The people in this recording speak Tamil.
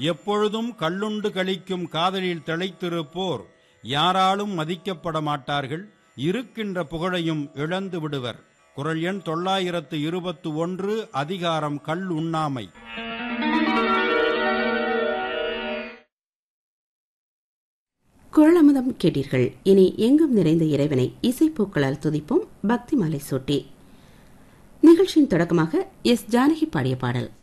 எப்பொழுதும் கள்ளுண்டு கழிக்கும் காதலில் திளைத்திருப்போர் யாராலும் மதிக்கப்பட மாட்டார்கள், இருக்கின்ற புகழையும் இழந்து விடுவர். குறள் எண் 921, அதிகாரம் கள் உண்ணாமை. குறளமுதம் கேட்டீர்கள். இனி எங்கும் நிறைந்த இறைவனை இசைப்பூக்களால் துதிப்போம். பக்தி மாலை சூட்டி நிகழ்ச்சியின் தொடக்கமாக எஸ். ஜானகி பாடிய பாடல்.